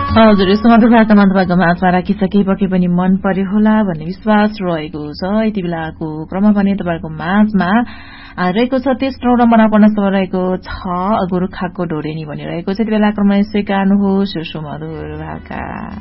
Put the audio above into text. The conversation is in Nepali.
हजुर सुमधुर भाकामा तपाईँको माझमा राखिसके पके पनि मन पर्यो होला भन्ने विश्वास रहेको छ। यति बेलाको क्रममा पनि तपाईँको माझमा रहेको छ तेस्रो नम्बरमा पर्न रहेको छ गोर्खाको ढोरेनी भनिरहेको छ। यति बेला क्रममा स्वीकार्नुहोस् सुमधुर भाका।